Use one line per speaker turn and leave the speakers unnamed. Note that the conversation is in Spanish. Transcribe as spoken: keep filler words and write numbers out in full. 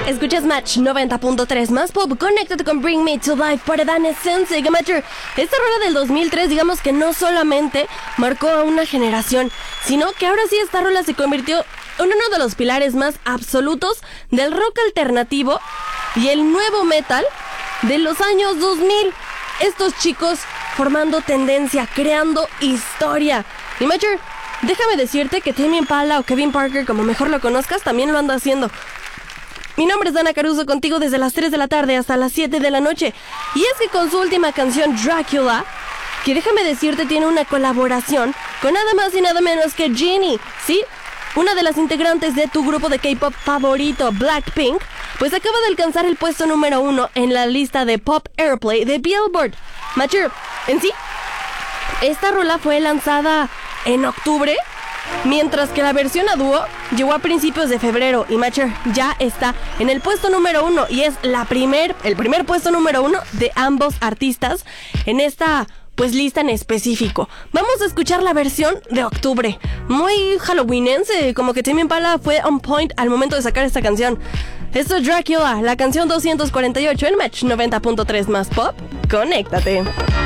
Escuchas Match noventa punto tres más pop. Conéctate con Bring Me to Life por Evanescence. Amateur, esta rola del dos mil tres, digamos que no solamente marcó a una generación, sino que ahora sí esta rola se convirtió en uno de los pilares más absolutos del rock alternativo y el nuevo metal de los años dos mil. Estos chicos formando tendencia, creando historia. Y Amateur, déjame decirte que Tame Impala o Kevin Parker, como mejor lo conozcas, también lo anda haciendo. Mi nombre es Dana Caruso, contigo desde las tres de la tarde hasta las siete de la noche. Y es que con su última canción, Dracula, que déjame decirte tiene una colaboración con nada más y nada menos que Jennie, ¿sí? Una de las integrantes de tu grupo de K-pop favorito, Blackpink, pues acaba de alcanzar el puesto número uno en la lista de Pop Airplay de Billboard. Mature, en sí, esta rola fue lanzada en octubre, mientras que la versión a dúo llegó a principios de febrero y Matcher ya está en el puesto número uno y es la primer, el primer puesto número uno de ambos artistas en esta pues lista en específico. Vamos a escuchar la versión de octubre, muy halloweenense, como que Tame Impala fue on point al momento de sacar esta canción. Esto es Dracula, la canción doscientos cuarenta y ocho en Match noventa punto tres más pop. Conéctate.